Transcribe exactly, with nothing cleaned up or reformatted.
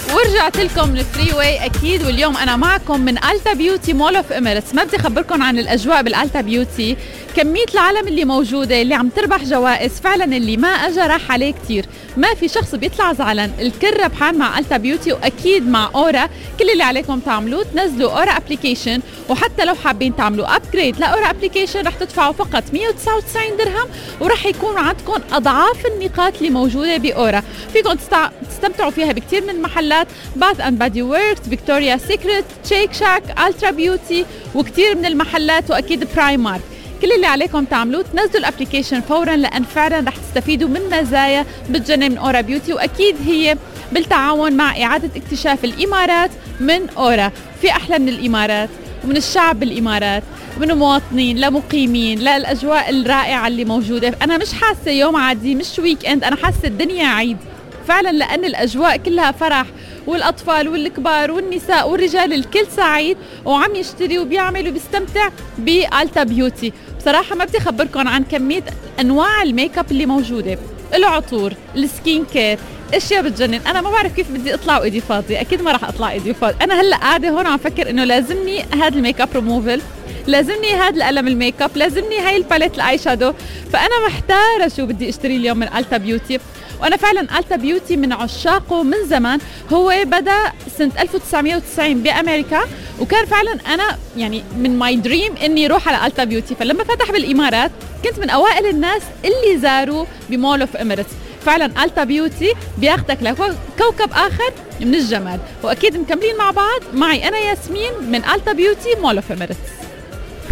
ورجعت لكم من فري واي اكيد، واليوم انا معكم من ألتا بيوتي مول اوف اميريتس. ما بدي اخبركم عن الاجواء بالألتا بيوتي، كميه العالم اللي موجوده اللي عم تربح جوائز، فعلا اللي ما اجى راح عليه كتير. ما في شخص بيطلع زعلان، الكل ربحان مع ألتا بيوتي واكيد مع اورا. كل اللي عليكم تعملوه تنزلوا اورا ابلكيشن، وحتى لو حابين تعملوا ابجريد لاورا ابلكيشن رح تدفعوا فقط مية وتسعة وتسعين درهم، وراح يكون عندكم اضعاف النقاط اللي موجوده باورا. فيكم تستع... تستمتعوا فيها بكتير من المحلات، باث اند بادي وركس، فيكتوريا سيكريت، شيك شاك، الترا بيوتي، وكتير من المحلات، واكيد برايمارك. كل اللي عليكم تعملوه تنزلوا الابلكيشن فورا، لان فعلا رح تستفيدوا من مزايا بتجنن من اورا بيوتي، واكيد هي بالتعاون مع اعاده اكتشاف الامارات من اورا. في احلى من الامارات ومن الشعب بالامارات، من المواطنين لمقيمين للاجواء الرائعه اللي موجوده. انا مش حاسه يوم عادي، مش ويك اند، انا حاسه الدنيا عيد فعلا، لأن الأجواء كلها فرح، والأطفال والكبار والنساء والرجال الكل سعيد وعم يشتري وبيعمل وبيستمتع بألتا بيوتي. بصراحة ما بدي أخبركم عن كمية أنواع الميك اب اللي موجودة، العطور، السكين كير، اشياء بتجنن. انا ما بعرف كيف بدي اطلع وايدي فاضيه، اكيد ما راح اطلع ايدي فاضيه. انا هلا قاعده هون عم فكر انه لازمني هذا الميك اب ريموفل، لازمني هذا القلم الميك اب، لازمني هاي الباليت الاي شادو. فانا محتاره شو بدي اشتري اليوم من ألتا بيوتي. وانا فعلا ألتا بيوتي من عشاقه من زمان، هو بدا سنه ألف وتسعمية وتسعين بامريكا، وكان فعلا انا يعني من ماي دريم اني اروح على ألتا بيوتي. فلما فتح بالامارات كنت من اوائل الناس اللي زاروا بمول اوف اميريتس. فعلا ألتا بيوتي بياخدك لكوكب اخر من الجمال. واكيد مكملين مع بعض، معي انا ياسمين من ألتا بيوتي مول اوف اميريتس.